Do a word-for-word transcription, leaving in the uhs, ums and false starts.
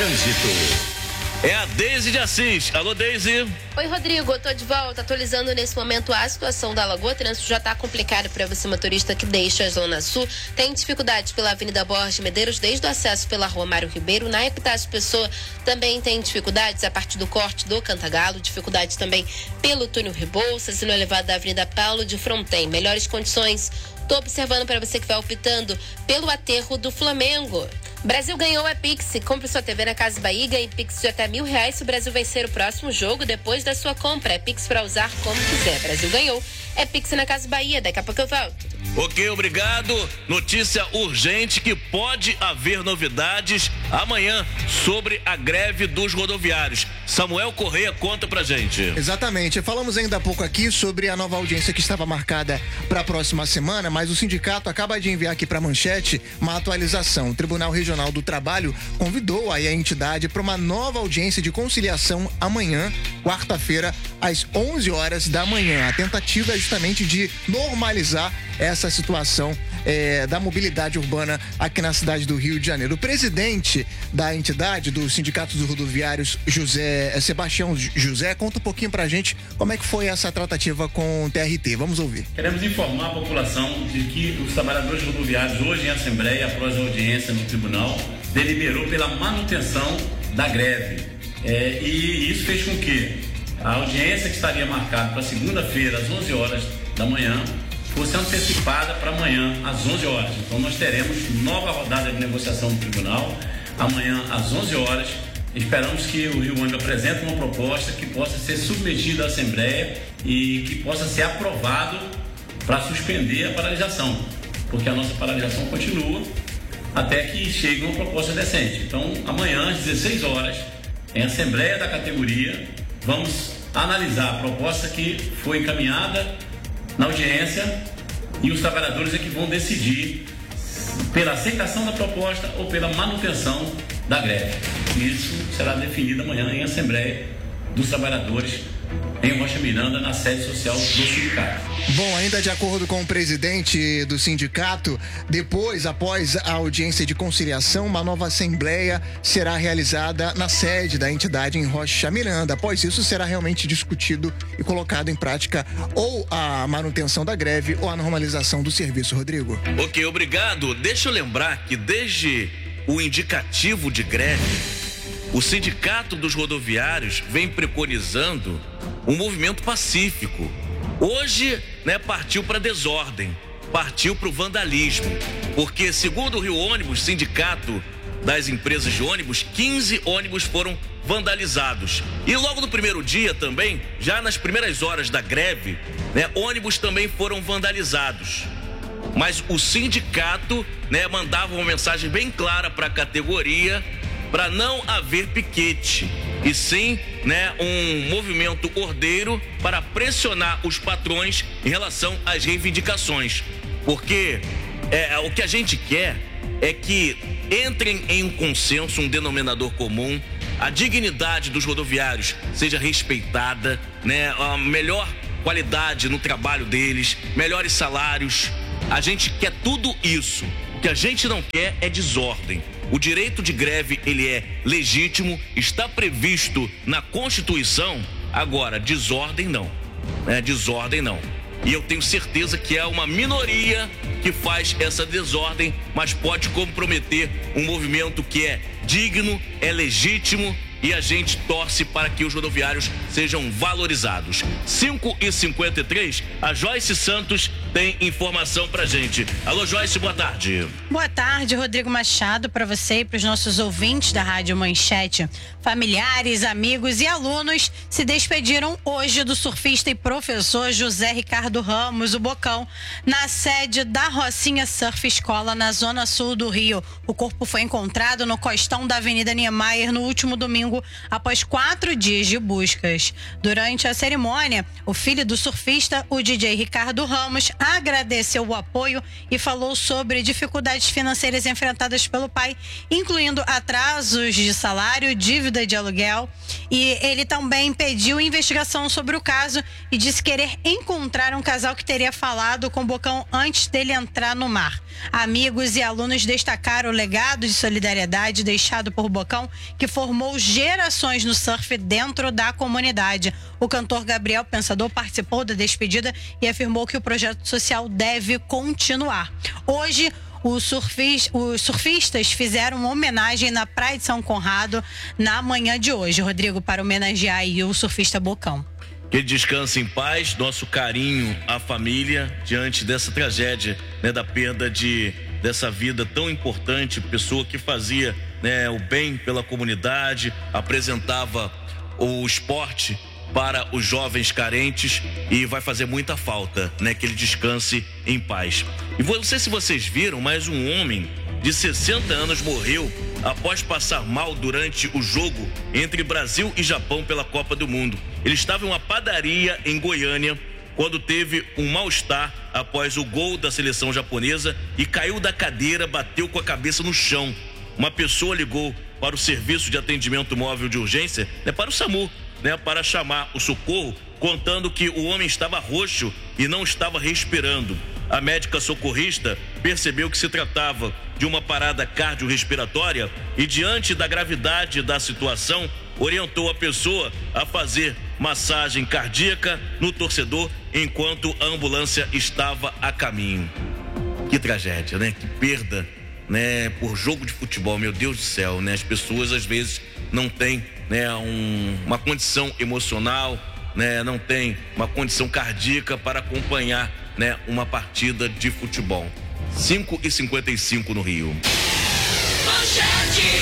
Trânsito. É a Deise de Assis. Alô, Deise. Oi, Rodrigo. Eu tô de volta. Atualizando nesse momento a situação da Lagoa. O trânsito já tá complicado para você, motorista que deixa a Zona Sul. Tem dificuldades pela Avenida Borges Medeiros, desde o acesso pela Rua Mário Ribeiro. Na Epitácio Pessoa também tem dificuldades a partir do corte do Cantagalo. Dificuldades também pelo túnel Rebouças e no elevado da Avenida Paulo de Fronten. Melhores condições. Tô observando para você que vai optando pelo aterro do Flamengo. Brasil ganhou a Pix. Compre sua T V na Casa Bahia e ganhe Pix de até mil reais se o Brasil vencer o próximo jogo depois da sua compra. É Pix para usar como quiser. Brasil ganhou. É Pix na Casa Bahia. Daqui a pouco eu volto. Ok, obrigado. Notícia urgente que pode haver novidades amanhã sobre a greve dos rodoviários. Samuel Correia conta pra gente. Exatamente. Falamos ainda há pouco aqui sobre a nova audiência que estava marcada para a próxima semana, mas o sindicato acaba de enviar aqui para a manchete uma atualização. O Tribunal Regional do Trabalho convidou aí a entidade para uma nova audiência de conciliação amanhã, quarta-feira, às onze horas da manhã. A tentativa é justamente de normalizar essa situação é, da mobilidade urbana aqui na cidade do Rio de Janeiro. O presidente da entidade, do Sindicato dos Rodoviários, José Sebastião José, conta um pouquinho pra gente como é que foi essa tratativa com o T R T. Vamos ouvir. Queremos informar a população de que os trabalhadores rodoviários, hoje em Assembleia, após a audiência no tribunal, deliberou pela manutenção da greve. É, e isso fez com que a audiência que estaria marcada para segunda-feira, às onze horas da manhã, fosse antecipada para amanhã, às onze horas. Então, nós teremos nova rodada de negociação no tribunal, amanhã, às onze horas. Esperamos que o Rio Ônibus apresente uma proposta que possa ser submetida à Assembleia e que possa ser aprovado para suspender a paralisação, porque a nossa paralisação continua até que chegue uma proposta decente. Então, amanhã, às dezesseis horas, em Assembleia da categoria, vamos analisar a proposta que foi encaminhada na audiência e os trabalhadores é que vão decidir pela aceitação da proposta ou pela manutenção da greve. Isso será definido amanhã em Assembleia dos Trabalhadores em Rocha Miranda, na sede social do sindicato. Bom, ainda de acordo com o presidente do sindicato, depois, após a audiência de conciliação, uma nova assembleia será realizada na sede da entidade em Rocha Miranda. Após isso, será realmente discutido e colocado em prática ou a manutenção da greve ou a normalização do serviço. Rodrigo. Ok, obrigado. Deixa eu lembrar que desde o indicativo de greve, o Sindicato dos Rodoviários vem preconizando um movimento pacífico. Hoje, né, partiu para desordem, partiu para o vandalismo, porque segundo o Rio Ônibus, sindicato das empresas de ônibus, quinze ônibus foram vandalizados. E logo no primeiro dia também, já nas primeiras horas da greve, né, ônibus também foram vandalizados. Mas o sindicato, né, mandava uma mensagem bem clara para a categoria para não haver piquete, e sim, né, um movimento ordeiro para pressionar os patrões em relação às reivindicações. Porque é, o que a gente quer é que entrem em um consenso, um denominador comum, a dignidade dos rodoviários seja respeitada, né, a melhor qualidade no trabalho deles, melhores salários. A gente quer tudo isso. O que a gente não quer é desordem. O direito de greve, ele é legítimo, está previsto na Constituição. Agora, desordem não, né? Desordem não. E eu tenho certeza que é uma minoria que faz essa desordem, mas pode comprometer um movimento que é digno, é legítimo, e a gente torce para que os rodoviários sejam valorizados. cinco e cinquenta e três, a Joyce Santos tem informação pra gente. Alô, Joyce, boa tarde. Boa tarde, Rodrigo Machado, para você e para os nossos ouvintes da Rádio Manchete. Familiares, amigos e alunos se despediram hoje do surfista e professor José Ricardo Ramos, o Bocão, na sede da Rocinha Surf Escola, na zona sul do Rio. O corpo foi encontrado no costão da Avenida Niemeyer no último domingo, após quatro dias de buscas. Durante a cerimônia, o filho do surfista, o D J Ricardo Ramos, agradeceu o apoio e falou sobre dificuldades financeiras enfrentadas pelo pai, incluindo atrasos de salário, dívida de aluguel E ele também pediu investigação sobre o caso e disse querer encontrar um casal que teria falado com o Bocão antes dele entrar no mar. Amigos e alunos destacaram o legado de solidariedade deixado por Bocão, que formou gerações no surf dentro da comunidade. O cantor Gabriel Pensador participou da despedida e afirmou que o projeto social deve continuar. Hoje, Os, surfis, os surfistas fizeram uma homenagem na Praia de São Conrado na manhã de hoje, Rodrigo, para homenagear aí o surfista Bocão. Que ele descanse em paz, nosso carinho à família diante dessa tragédia, né, da perda de, dessa vida tão importante, pessoa que fazia, né, o bem pela comunidade, apresentava o esporte para os jovens carentes e vai fazer muita falta, né, que ele descanse em paz. E não sei se vocês viram, mas um homem de sessenta anos morreu após passar mal durante o jogo entre Brasil e Japão pela Copa do Mundo. Ele estava em uma padaria em Goiânia quando teve um mal-estar após o gol da seleção japonesa e caiu da cadeira, bateu com a cabeça no chão. Uma pessoa ligou para o serviço de atendimento móvel de urgência, né, para o SAMU, né, para chamar o socorro, contando que o homem estava roxo e não estava respirando. A médica socorrista percebeu que se tratava de uma parada cardiorrespiratória e, diante da gravidade da situação, orientou a pessoa a fazer massagem cardíaca no torcedor enquanto a ambulância estava a caminho. Que tragédia, né? Que perda, né? Por jogo de futebol, meu Deus do céu, né? As pessoas às vezes não têm, né, um, uma condição emocional, né, não tem uma condição cardíaca para acompanhar, né, uma partida de futebol. cinco e cinquenta e cinco no Rio. Manchete.